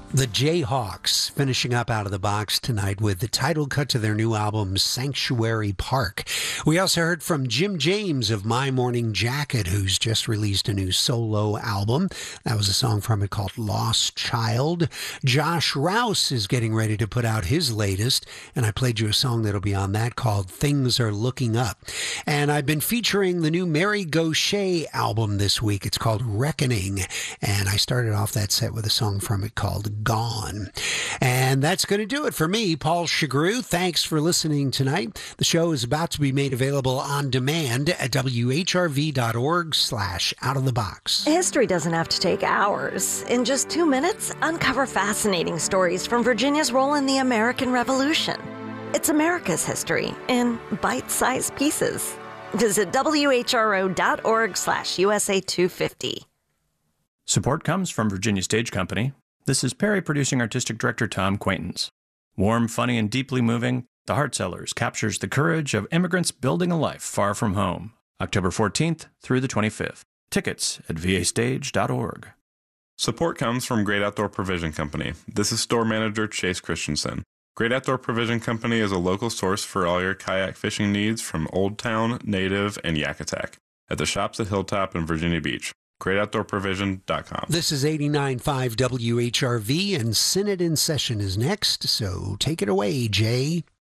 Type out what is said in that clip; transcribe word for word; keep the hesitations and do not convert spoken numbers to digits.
The Jayhawks finishing up Out of the Box tonight with the title cut to their new album, Sanctuary Park. We also heard from Jim James of My Morning Jacket, who's just released a new solo album. That was a song from it called Lost Child. Josh Rouse is getting ready to put out his latest, and I played you a song that'll be on that called Things Are Looking Up. And I've been featuring the new Mary Gauthier album this week. It's called Reckoning, and I started off that set with a song from it called Gone. And that's going to do it for me, Paul Chagru. Thanks for listening tonight. The show is about to be made available on demand at W H R V dot org slash out of the box. History doesn't have to take hours. In just two minutes, uncover fascinating stories from Virginia's role in the American Revolution. It's America's history in bite-sized pieces. Visit W H R O dot org slash U S A two fifty. Support comes from Virginia Stage Company. This is Perry Producing Artistic Director Tom Quaintance. Warm, funny, and deeply moving, The Heart Sellers captures the courage of immigrants building a life far from home. October fourteenth through the twenty-fifth. Tickets at V A stage dot org. Support comes from Great Outdoor Provision Company. This is store manager Chase Christensen. Great Outdoor Provision Company is a local source for all your kayak fishing needs from Old Town, Native, and Yakutak at the shops at Hilltop and Virginia Beach. great outdoor provision dot com. This is eighty-nine point five W H R V, and Synod in Session is next, so take it away, Jay.